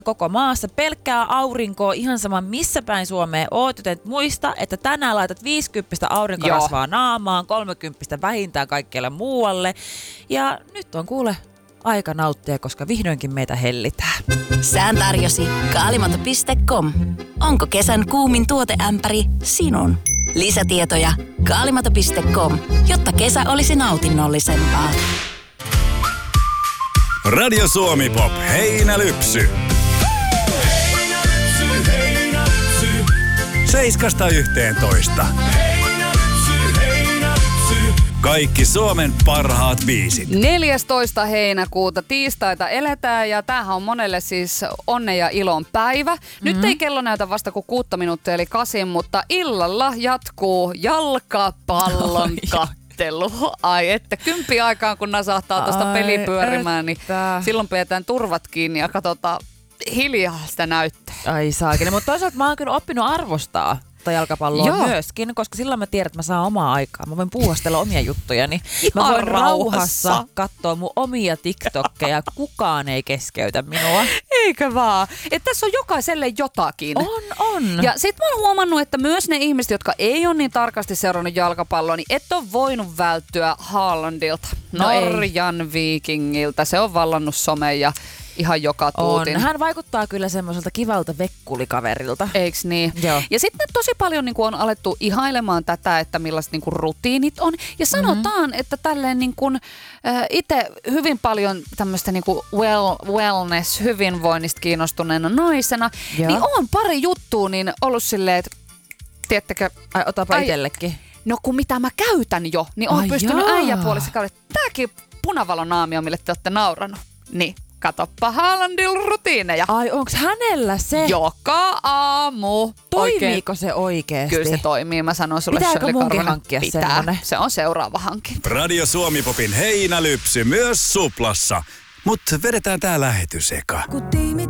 koko maassa pelkkää aurinkoa, ihan sama missä päin Suomea oot, joten muista, että tänään laitat 50 aurinkorasvaa naamaan, 30 vähintään kaikkialle muualle. Ja nyt on kuule aika nauttia, koska vihdoinkin meitä hellitään. Sään tarjosi kaalimato.com. Onko kesän kuumin tuoteämpäri sinun? Lisätietoja kaalimato.com, jotta kesä olisi nautinnollisempaa. Radio Suomi Pop, heinälypsy. 7–11. Kaikki Suomen parhaat biisit. 14. heinäkuuta tiistaita eletään ja tämähän on monelle siis onnen ja ilon päivä. Nyt ei kello näytä vasta kuin 6 minuuttia eli 8, mutta illalla jatkuu jalkapallon kattelu. Ai että 10 aikaan kun nasahtaa tuosta peli pyörimään, niin silloin pidetään turvat kiinni ja katsotaan hiljaa sitä näyttöä. Ai saakeli, mutta toisaalta mä oon kyllä oppinut arvostaa jalkapalloa myöskin, koska silloin mä tiedän, että mä saan omaa aikaa. Mä voin puuhastella omia juttujani. Mä voin rauhassa katsoa mun omia TikTokkeja. Kukaan ei keskeytä minua. Eikö vaan? Että tässä on jokaiselle jotakin. On. Ja sit mä oon huomannut, että myös ne ihmiset, jotka ei ole niin tarkasti seurannut jalkapalloa, niin et ole voinut välttyä Haalandilta. Norjan Vikingiltä. Se on vallannut somen ja ihan joka tuutin. Hän vaikuttaa kyllä semmoiselta kivalta vekkulikaverilta. Eiks niin? Joo. Ja sitten tosi paljon niin kuin on alettu ihailemaan tätä, että millaiset niin kuin rutiinit on. Ja sanotaan, että tälleen niin kuin, itse hyvin paljon tämmöistä niin kuin wellness, hyvinvoinnista kiinnostuneena naisena, niin on pari juttua niin ollut silleen, että tiedättekö, otapa itsellekin. No kun mitä mä käytän jo, niin on pystynyt äijäpuolissa käydä. Tääkin punavalonaamio, mille te olette nauranut. Niin. Katoppa Haalandilla rutiineja. Ai, onks hänellä se? Joka aamu. Toimiiko se oikeesti? Kyllä se toimii. Mä sanon sulle, pitääkö munkin hankkia semmonen? Se on seuraava hankinta. Radio Suomi Popin heinälypsy myös Suplassa. Mut vedetään tää lähetys eka. Kun tiimi